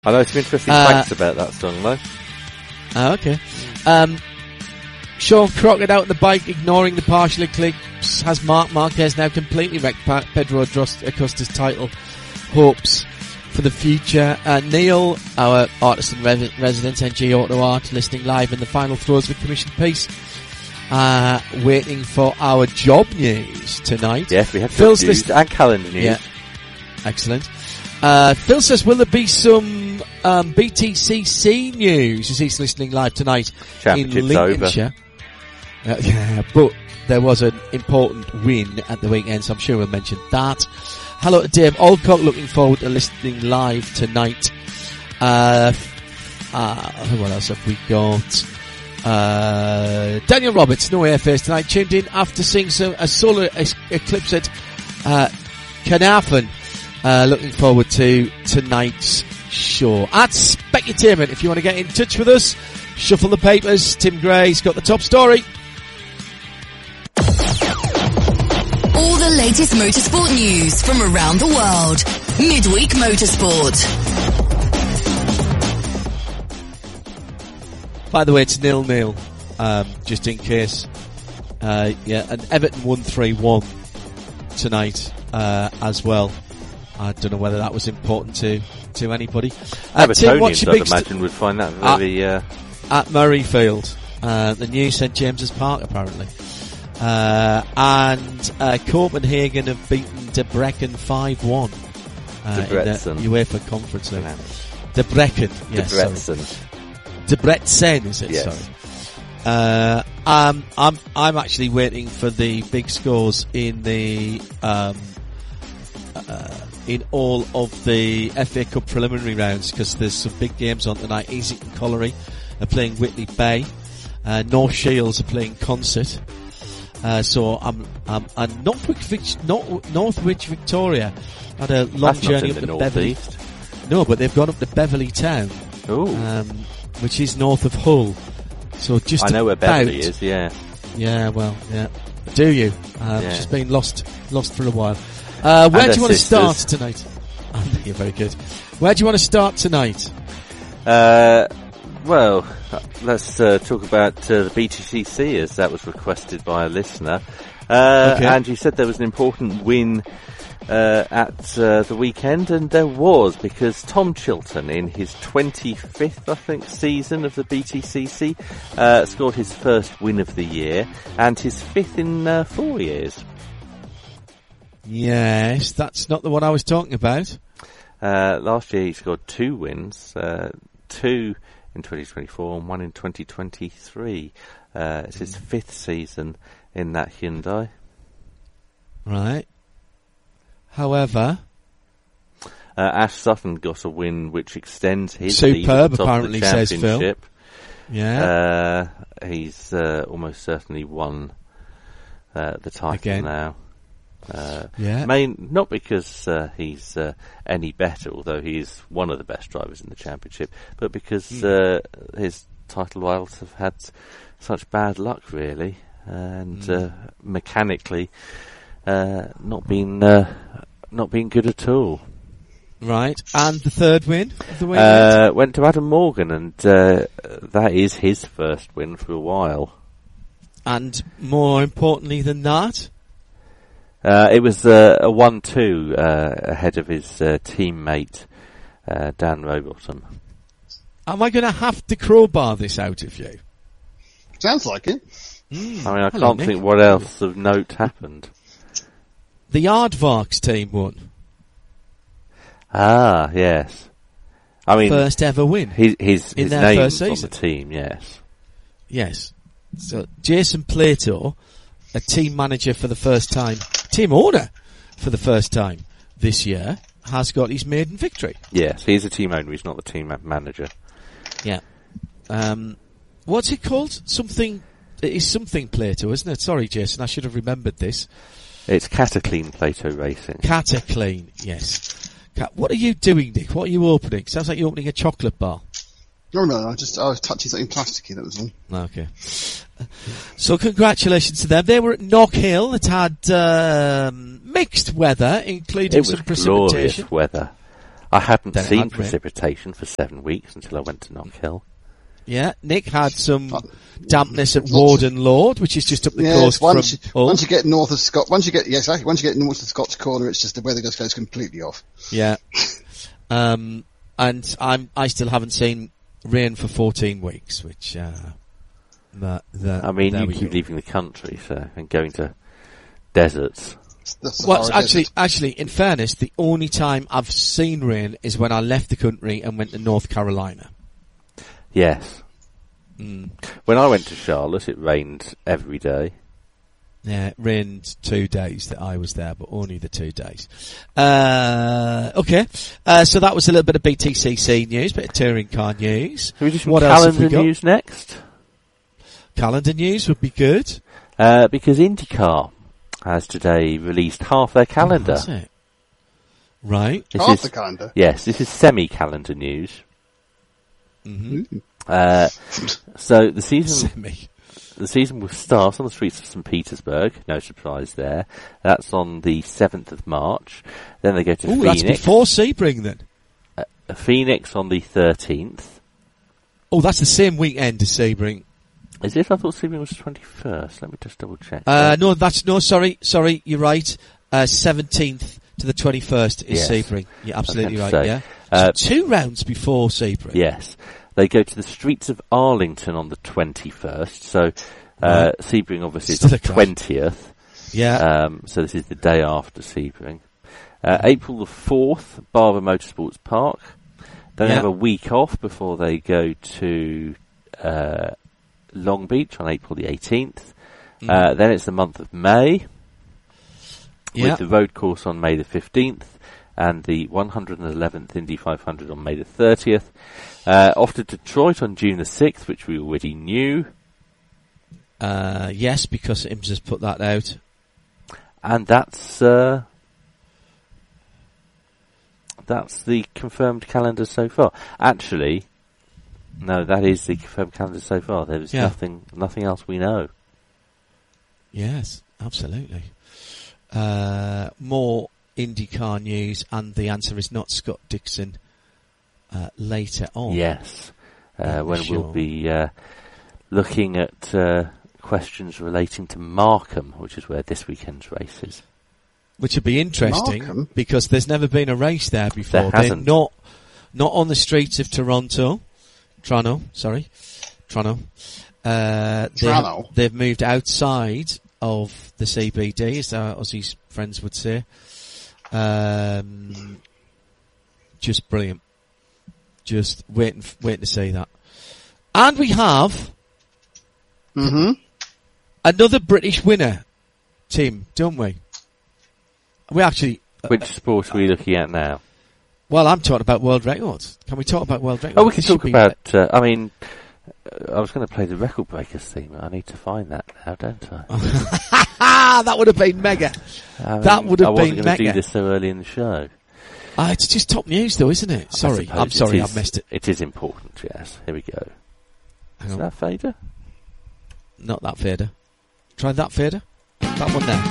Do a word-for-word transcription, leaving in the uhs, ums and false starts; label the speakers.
Speaker 1: I know some interesting
Speaker 2: Uh,
Speaker 1: facts about that song, though.
Speaker 2: Oh, okay. Um, Sean Crockett out on the bike, ignoring the partial eclipse. Has Marc Marquez now completely wrecked pa- Pedro Acosta's title hopes for the future? Uh, Neil, our artist and re- resident, N G Auto Art, listening live in the final throes of a commissioned piece. Uh, waiting for our job news tonight.
Speaker 1: Yes, we have
Speaker 2: Phil's
Speaker 1: job news
Speaker 2: list-
Speaker 1: and calendar news.
Speaker 2: Yeah, excellent. Uh, Phil says, will there be some um, B T C C news as he's listening live tonight in
Speaker 1: Championship's
Speaker 2: Lincolnshire? Uh, yeah, but there was an important win at the weekend, so I'm sure we'll mention that. Hello to Dave Alcock, looking forward to listening live tonight. Uh, uh, what else have we got? Uh, Daniel Roberts, no airfares tonight, tuned in after seeing some, a solar es- eclipse at uh, Carnarvon. Uh, looking forward to tonight's show. At Specutainment, if you want to get in touch with us, shuffle the papers. Tim Gray's got the top story.
Speaker 3: All the latest motorsport news from around the world. Midweek Motorsport.
Speaker 2: By the way, it's nil-nil, um, just in case. Uh, yeah, and Everton won three one tonight uh, as well. I don't know whether that was important to, to anybody. Uh, Tim, what's
Speaker 1: Evertonians,
Speaker 2: your
Speaker 1: I'd
Speaker 2: big
Speaker 1: imagine,
Speaker 2: st-
Speaker 1: would find that very... Uh,
Speaker 2: at Murrayfield, uh, the new St James's Park, apparently. Uh, and uh, Copenhagen have beaten Debrecen five one uh, in the
Speaker 1: Debrecen.
Speaker 2: UEFA Conference League. Debrecen, yes.
Speaker 1: Debrecen.
Speaker 2: Debrecen, is it?
Speaker 1: Yes.
Speaker 2: Sorry. Uh, um, I'm I'm actually waiting for the big scores in the um, uh, in all of the F A Cup preliminary rounds, because there's some big games on tonight. Easington and Colliery are playing Whitley Bay. Uh, North Shields are playing Concert. Uh, so I'm, um, and Northwich, Vic- North, Northwich Victoria had a long
Speaker 1: That's
Speaker 2: journey
Speaker 1: not
Speaker 2: up
Speaker 1: in
Speaker 2: to
Speaker 1: the
Speaker 2: Beverley.
Speaker 1: northeast.
Speaker 2: No, but they've gone up to Beverley Town,
Speaker 1: Ooh.
Speaker 2: um, which is north of Hull. So just
Speaker 1: I know where
Speaker 2: about,
Speaker 1: Beverley is, yeah.
Speaker 2: Yeah, well, yeah. Do you? Um,
Speaker 1: Yeah.
Speaker 2: She's been lost, lost for a while. Uh, where
Speaker 1: And
Speaker 2: do you
Speaker 1: her
Speaker 2: want to start
Speaker 1: sisters.
Speaker 2: tonight? Oh, you're very good. Where do you want to start tonight?
Speaker 1: Uh, well, let's uh, talk about uh, the B T C C, as that was requested by a listener. Uh,
Speaker 2: Okay.
Speaker 1: And you said there was an important win uh, at uh, the weekend, and there was, because Tom Chilton, in his twenty-fifth, I think, season of the B T C C, uh, scored his first win of the year, and his fifth in uh, four years.
Speaker 2: Yes, that's not the one I was talking about.
Speaker 1: Uh, last year he scored two wins, uh, two in twenty twenty-four and one in twenty twenty-three. Uh, it's his fifth season in that Hyundai.
Speaker 2: Right. However,
Speaker 1: Uh, Ash Sutton got a win which extends his lead
Speaker 2: superb,
Speaker 1: at the top
Speaker 2: apparently,
Speaker 1: of the
Speaker 2: says Phil.
Speaker 1: championship.
Speaker 2: Yeah.
Speaker 1: Uh, he's uh, almost certainly won uh, the title
Speaker 2: Again.
Speaker 1: now. Uh,
Speaker 2: Yeah.
Speaker 1: main, not because uh, he's uh, any better, although he's one of the best drivers in the championship, but because
Speaker 2: Mm.
Speaker 1: uh, his title rivals have had such bad luck, really, and
Speaker 2: Mm.
Speaker 1: uh, mechanically uh, not been uh, not been good at all.
Speaker 2: Right. And the third win of the weekend?
Speaker 1: Uh, went to Adam Morgan, and uh, that is his first win for a while.
Speaker 2: And more importantly than that,
Speaker 1: Uh, it was uh, a one two uh, ahead of his uh, teammate, uh, Dan Rowbottom.
Speaker 2: am I going to have to crowbar this out of you?
Speaker 4: Sounds like it.
Speaker 2: Mm.
Speaker 1: I mean, I
Speaker 2: Hello,
Speaker 1: can't
Speaker 2: Nick.
Speaker 1: think what else of note happened.
Speaker 2: The Aardvarks team won.
Speaker 1: Ah, yes. I mean,
Speaker 2: First ever win.
Speaker 1: his his,
Speaker 2: in
Speaker 1: his
Speaker 2: their
Speaker 1: name's
Speaker 2: first
Speaker 1: on
Speaker 2: season.
Speaker 1: the team, yes.
Speaker 2: Yes. So Jason Plato, a team manager for the first time, team owner for the first time this year, has got his maiden victory.
Speaker 1: Yes, he's a team owner, he's not the team ma- manager.
Speaker 2: Yeah. Um, what's it called? Something, it is something Plato, isn't it? Sorry, Jason, I should have remembered this.
Speaker 1: It's Cataclean Plato Racing.
Speaker 2: Cataclean, yes. Ca- what are you doing, Nick? What are you opening? Sounds like you're opening a chocolate bar.
Speaker 4: No, no, I just I was touching something plasticky, that was all.
Speaker 2: Okay. So congratulations to them. They were at Knock Hill. It had um, mixed weather, including
Speaker 1: It was
Speaker 2: some
Speaker 1: glorious
Speaker 2: precipitation.
Speaker 1: weather. I hadn't
Speaker 2: Then it
Speaker 1: seen
Speaker 2: had rain.
Speaker 1: precipitation for seven weeks until I went to Knock Hill.
Speaker 2: Yeah, Nick had some
Speaker 4: But-
Speaker 2: dampness at Warden Lord, which is just up the
Speaker 4: Yes,
Speaker 2: coast
Speaker 4: once
Speaker 2: from
Speaker 4: you,
Speaker 2: Hull.
Speaker 4: once you get north of Scott, once you get yes, exactly, once you get north of Scott's Corner, it's just the weather just goes completely off.
Speaker 2: Yeah. Um, and I'm, I still haven't seen rain for fourteen weeks, which, uh, that, that,
Speaker 1: I mean,
Speaker 2: there
Speaker 1: you
Speaker 2: we
Speaker 1: keep
Speaker 2: go.
Speaker 1: leaving the country, so, and going to deserts.
Speaker 4: It's the
Speaker 2: Well,
Speaker 4: Sahara
Speaker 2: actually,
Speaker 4: Desert.
Speaker 2: actually, in fairness, the only time I've seen rain is when I left the country and went to North Carolina.
Speaker 1: Yes.
Speaker 2: Mm.
Speaker 1: When I went to Charlotte, it rained every day.
Speaker 2: Yeah, it rained two days that I was there, but only the two days. Uh, okay, uh, so that was a little bit of B T C C news, bit of touring car news.
Speaker 1: Can we do some
Speaker 2: What else have we
Speaker 1: calendar
Speaker 2: got?
Speaker 1: news next?
Speaker 2: Calendar news would be good.
Speaker 1: Uh, because IndyCar has today released half their calendar.
Speaker 2: That's it. Right.
Speaker 1: This
Speaker 4: Half
Speaker 1: is-
Speaker 4: the calendar.
Speaker 1: Yes, this is semi-calendar news.
Speaker 2: hmm
Speaker 1: Uh, so the season,
Speaker 2: Semi.
Speaker 1: the season will start on the streets of Saint Petersburg. No surprise there. That's on the seventh of March. Then they go to
Speaker 2: Oh, that's
Speaker 1: Phoenix.
Speaker 2: before Sebring then.
Speaker 1: Uh, Phoenix on the thirteenth.
Speaker 2: Oh, that's the same weekend as Sebring.
Speaker 1: Is it? I thought Sebring was the twenty-first. Let me just double check.
Speaker 2: Uh, no, that's, no, sorry, sorry, you're right. Uh, seventeenth to the twenty-first is
Speaker 1: Yes.
Speaker 2: Sebring. You're absolutely
Speaker 1: Okay,
Speaker 2: right,
Speaker 1: so,
Speaker 2: yeah.
Speaker 1: uh,
Speaker 2: so two rounds before Sebring.
Speaker 1: Yes. They go to the streets of Arlington on the twenty-first. So, uh,
Speaker 2: Right.
Speaker 1: Sebring obviously is
Speaker 2: Still
Speaker 1: the
Speaker 2: a clash.
Speaker 1: twentieth.
Speaker 2: Yeah.
Speaker 1: Um, so this is the day after Sebring. Uh, April the fourth, Barber Motorsports Park. Then they
Speaker 2: Yeah.
Speaker 1: have a week off before they go to uh, Long Beach on April the eighteenth.
Speaker 2: Mm.
Speaker 1: Uh, then it's the month of May,
Speaker 2: Yeah.
Speaker 1: with the road course on May the fifteenth and the one hundred eleventh Indy five hundred on May the thirtieth. Uh, off to Detroit on June the sixth, which we already knew.
Speaker 2: Uh, yes, because I M S has put that out.
Speaker 1: And that's uh, that's the confirmed calendar so far. Actually, no, that is the confirmed calendar so far. There's
Speaker 2: Yeah.
Speaker 1: nothing, nothing else we know.
Speaker 2: Yes, absolutely. Uh, more IndyCar news, and the answer is not Scott Dixon uh, later on.
Speaker 1: Yes, uh,
Speaker 2: Yeah,
Speaker 1: when
Speaker 2: sure.
Speaker 1: we'll be uh, looking at uh, questions relating to Markham, which is where this weekend's race is.
Speaker 2: Which would be interesting,
Speaker 4: Markham?
Speaker 2: because there's never been a race there before.
Speaker 1: There
Speaker 2: They're
Speaker 1: hasn't.
Speaker 2: not, not on the streets of Toronto. Toronto, sorry. Toronto. Uh, they-
Speaker 4: Toronto.
Speaker 2: They've moved outside of the C B D, as our Aussie's friends would say. Um, just brilliant. Just waiting, waiting to see that. And we have
Speaker 4: Mm-hmm.
Speaker 2: another British winner, Tim, don't we? We actually,
Speaker 1: Which sport are we looking at now?
Speaker 2: well, I'm talking about world records. Can we talk about world records?
Speaker 1: Oh, we can
Speaker 2: This should
Speaker 1: talk
Speaker 2: be-
Speaker 1: about. Uh, I mean, uh, I was going to play the Record Breakers theme. I need to find that now, don't I?
Speaker 2: Ah, that would have been mega.
Speaker 1: I mean,
Speaker 2: That would have
Speaker 1: I wasn't
Speaker 2: been
Speaker 1: going to do
Speaker 2: mega.
Speaker 1: this so early in the show.
Speaker 2: Ah, it's just top news, though, isn't it?
Speaker 1: I
Speaker 2: Sorry,
Speaker 1: suppose
Speaker 2: I'm sorry,
Speaker 1: it
Speaker 2: I've
Speaker 1: is-
Speaker 2: missed it.
Speaker 1: It is important, yes. Here we go.
Speaker 2: Hang
Speaker 1: Is
Speaker 2: on.
Speaker 1: that fader?
Speaker 2: Not that fader. Try that fader. That one there.